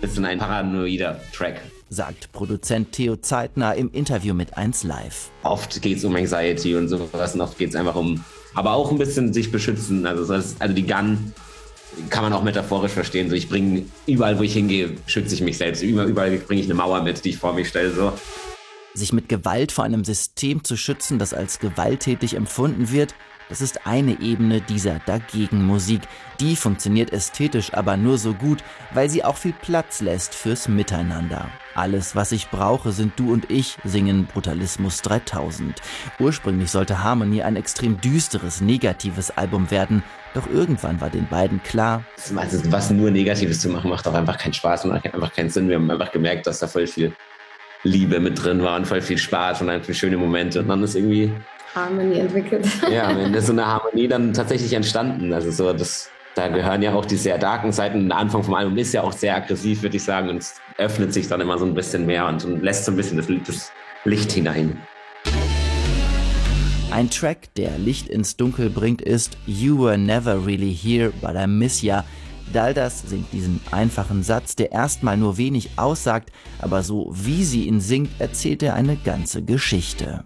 bisschen ein paranoider Track. Sagt Produzent Theo Zeitner im Interview mit 1Live. Oft geht es um Anxiety und sowas und oft geht es einfach aber auch ein bisschen sich beschützen. Also die Gun kann man auch metaphorisch verstehen. So, ich bringe überall, wo ich hingehe, schütze ich mich selbst. Überall bringe ich eine Mauer mit, die ich vor mich stelle. So. Sich mit Gewalt vor einem System zu schützen, das als gewalttätig empfunden wird, das ist eine Ebene dieser Dagegen-Musik. Die funktioniert ästhetisch aber nur so gut, weil sie auch viel Platz lässt fürs Miteinander. Alles, was ich brauche, sind du und ich, singen Brutalismus 3000. Ursprünglich sollte Harmony ein extrem düsteres, negatives Album werden, doch irgendwann war den beiden klar: Also, was nur Negatives zu machen, macht auch einfach keinen Spaß und hat einfach keinen Sinn. Wir haben einfach gemerkt, dass da voll viel Liebe mit drin war und voll viel Spaß und einfach schöne Momente. Und dann ist irgendwie Harmony entwickelt. Ja, am Ende ist so eine Harmonie dann tatsächlich entstanden. Also da gehören ja auch die sehr darken Seiten. Der Anfang vom Album ist ja auch sehr aggressiv, würde ich sagen. Und es öffnet sich dann immer so ein bisschen mehr und lässt so ein bisschen das Licht hinein. Ein Track, der Licht ins Dunkel bringt, ist You Were Never Really Here, But I Miss Ya. Daldas singt diesen einfachen Satz, der erstmal nur wenig aussagt, aber so wie sie ihn singt, erzählt er eine ganze Geschichte.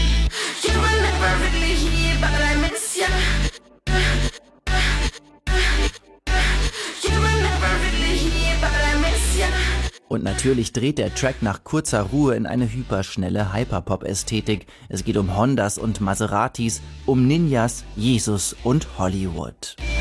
Und natürlich dreht der Track nach kurzer Ruhe in eine hyperschnelle Hyperpop-Ästhetik. Es geht um Hondas und Maseratis, um Ninjas, Jesus und Hollywood.